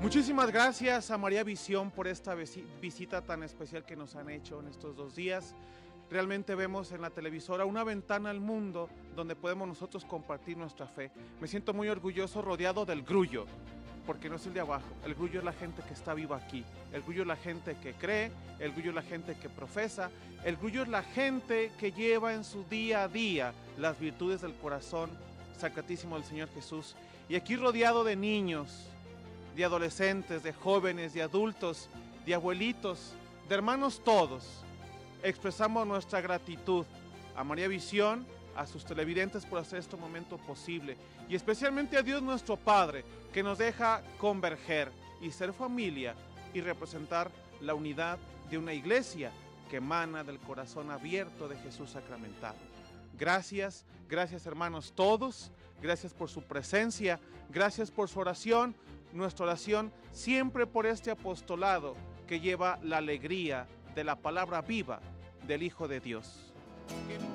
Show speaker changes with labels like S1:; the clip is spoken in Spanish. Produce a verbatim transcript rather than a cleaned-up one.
S1: Muchísimas gracias a María Visión por esta visita tan especial que nos han hecho en estos dos días. Realmente vemos en la televisora una ventana al mundo donde podemos nosotros compartir nuestra fe. Me siento muy orgulloso rodeado del grullo, porque no es el de abajo. El grullo es la gente que está viva aquí. El grullo es la gente que cree, el grullo es la gente que profesa, el grullo es la gente que lleva en su día a día las virtudes del corazón sacratísimo del Señor Jesús. Y aquí rodeado de niños, de adolescentes, de jóvenes, de adultos, de abuelitos, de hermanos todos, expresamos nuestra gratitud a María Visión, a sus televidentes por hacer este momento posible, y especialmente a Dios nuestro Padre, que nos deja converger y ser familia y representar la unidad de una iglesia que emana del corazón abierto de Jesús sacramentado. Gracias, gracias hermanos todos, gracias por su presencia, gracias por su oración, nuestra oración siempre por este apostolado que lleva la alegría de la palabra viva del Hijo de Dios.